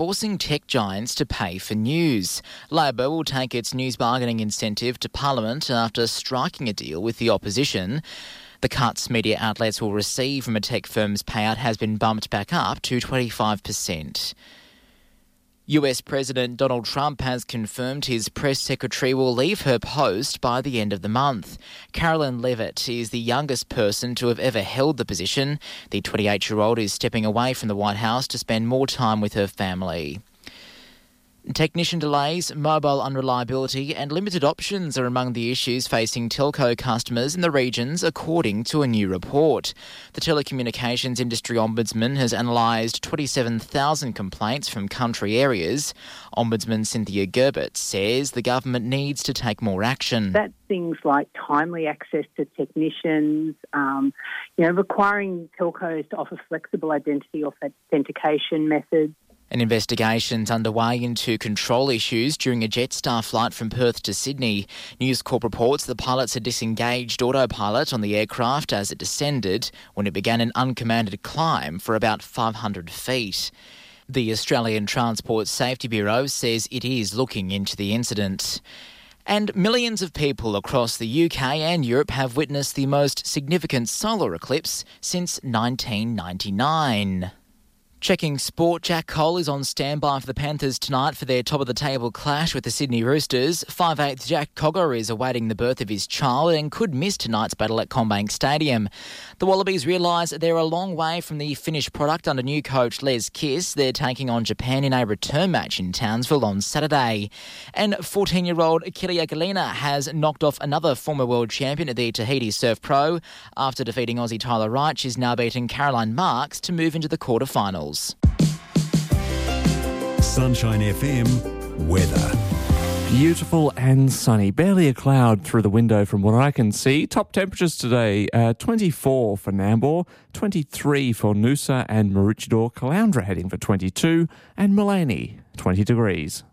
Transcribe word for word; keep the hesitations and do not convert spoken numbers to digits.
forcing tech giants to pay for news. Labor will take its news bargaining incentive to Parliament after striking a deal with the opposition. The cuts media outlets will receive from a tech firm's payout has been bumped back up to twenty-five percent. U S President Donald Trump has confirmed his press secretary will leave her post by the end of the month. Carolyn Levitt is the youngest person to have ever held the position. The twenty-eight-year-old is stepping away from the White House to spend more time with her family. Technician delays, mobile unreliability and limited options are among the issues facing telco customers in the regions, according to a new report. The Telecommunications Industry Ombudsman has analysed twenty-seven thousand complaints from country areas. Ombudsman Cynthia Gerbert says the government needs to take more action. That's things like timely access to technicians, um, you know, requiring telcos to offer flexible identity authentication methods. An investigation's underway into control issues during a Jetstar flight from Perth to Sydney. News Corp reports the pilots had disengaged autopilot on the aircraft as it descended when it began an uncommanded climb for about five hundred feet. The Australian Transport Safety Bureau says it is looking into the incident. And millions of people across the U K and Europe have witnessed the most significant solar eclipse since nineteen ninety-nine. Checking sport, Jack Cole is on standby for the Panthers tonight for their top-of-the-table clash with the Sydney Roosters. five eighth Jack Cogger is awaiting the birth of his child and could miss tonight's battle at CommBank Stadium. The Wallabies realise they're a long way from the finished product under new coach Les Kiss. They're taking on Japan in a return match in Townsville on Saturday. And fourteen-year-old Kelly Aguilera has knocked off another former world champion at the Tahiti Surf Pro. After defeating Aussie Tyler Wright, she's now beaten Caroline Marks to move into the quarterfinals. Sunshine F M weather. Beautiful and sunny. Barely a cloud through the window from what I can see. Top temperatures today, uh, twenty-four for Nambour, twenty-three for Noosa and Maroochydore. Caloundra heading for twenty-two and Mullaney, twenty degrees.